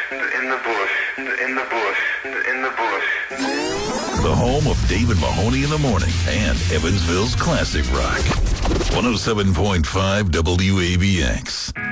in the bush, in the bush, in the bush. The home of David Mahoney in the morning and Evansville's classic rock. 107.5 WABX.